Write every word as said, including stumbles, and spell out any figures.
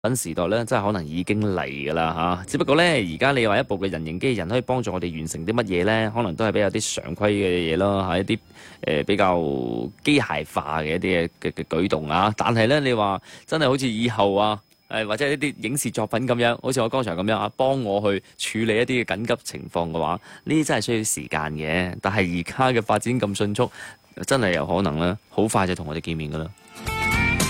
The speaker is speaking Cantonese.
品時代咧，真係可能已經嚟㗎啦嚇。只不過咧，而家你話一部嘅人形機器人可以幫助我哋完成啲乜嘢咧？可能都係比較啲常規嘅嘢咯，係一啲誒、呃、比較機械化嘅一啲嘅嘅舉動啊。但係咧，你話真係好似以後啊，誒或者一啲影視作品咁樣，好似我剛才咁樣啊，幫我去處理一啲嘅緊急情況嘅話，呢啲真係需要時間嘅。但係而家嘅發展咁迅速，真係有可能咧，好快就同我哋見面㗎啦。